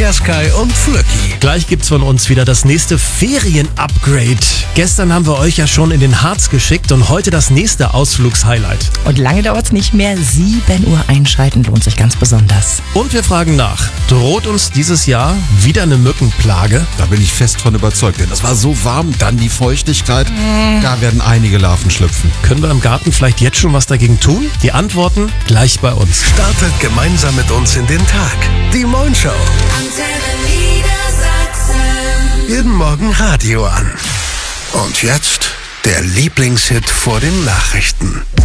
Andreas, Kai und Flöcki. Gleich gibt's von uns wieder das nächste Ferien-Upgrade. Gestern haben wir euch ja schon in den Harz geschickt und heute das nächste Ausflugshighlight. Und lange dauert's nicht mehr. 7 Uhr einschalten lohnt sich ganz besonders. Und wir fragen nach, droht uns dieses Jahr wieder eine Mückenplage? Da bin ich fest von überzeugt, denn das war so warm, dann die Feuchtigkeit. Da werden einige Larven schlüpfen. Können wir im Garten vielleicht jetzt schon was dagegen tun? Die Antworten gleich bei uns. Startet gemeinsam mit uns in den Tag. Die Morgenshow. Jeden Morgen Radio an. Und jetzt der Lieblingshit vor den Nachrichten.